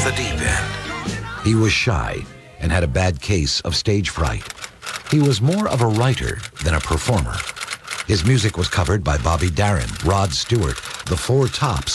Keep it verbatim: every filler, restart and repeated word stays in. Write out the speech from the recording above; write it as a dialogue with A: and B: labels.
A: the deep end.
B: He was shy and had a bad case of stage fright. He was more of a writer than a performer. His music was covered by Bobby Darin, Rod Stewart, The Four Tops,